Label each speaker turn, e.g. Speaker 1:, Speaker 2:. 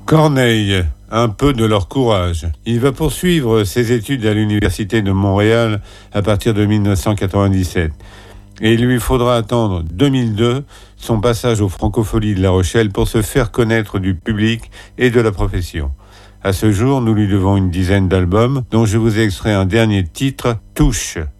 Speaker 1: Corneille, un peu de leur courage. Il va poursuivre ses études à l'Université de Montréal à partir de 1997. Et il lui faudra attendre 2002, son passage aux Francopholies de La Rochelle pour se faire connaître du public et de la profession. À ce jour, nous lui devons une dizaine d'albums, dont je vous ai extrait un dernier titre, Touche.